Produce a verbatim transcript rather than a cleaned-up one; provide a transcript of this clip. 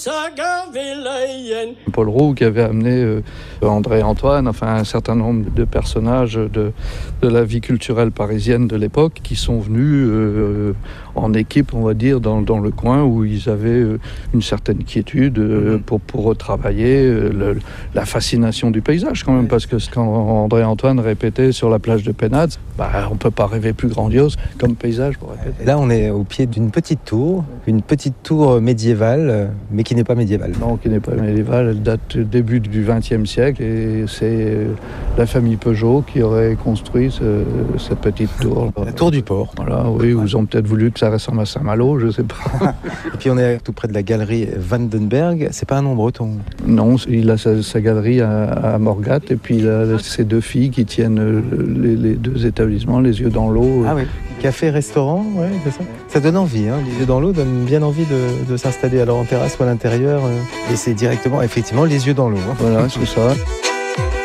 Paul Roux qui avait amené euh, André Antoine, enfin un certain nombre de personnages de, de la vie culturelle parisienne de l'époque qui sont venus euh, en équipe, on va dire, dans, dans le coin où ils avaient euh, une certaine quiétude euh, pour, pour retravailler euh, le, la fascination du paysage quand même, parce que quand André Antoine répétait sur la plage de Pénade, bah, on ne peut pas rêver plus grandiose comme paysage pour répéter. Et là, on est au pied d'une petite tour, une petite tour médiévale, mais qui n'est pas médiévale. Non, qui n'est pas médiévale, elle date du début du vingtième siècle et c'est la famille Peugeot qui aurait construit ce, cette petite tour. La tour du port. Voilà, oui, ils ont peut-être voulu que ça ressemble à Saint-Malo, je ne sais pas. Et puis on est tout près de la galerie Vandenberg, c'est pas un nom breton? Non, il a sa, sa galerie à, à Morgat et puis il a ses deux filles qui tiennent les, les deux établissements, les yeux dans l'eau. Ah oui, café, restaurant, ouais, c'est ça. Ça donne envie, hein. Les yeux dans l'eau donnent bien envie de, de s'installer alors en terrasse ou à l'intérieur. Et c'est directement, effectivement, les yeux dans l'eau. Hein. Voilà, c'est ça.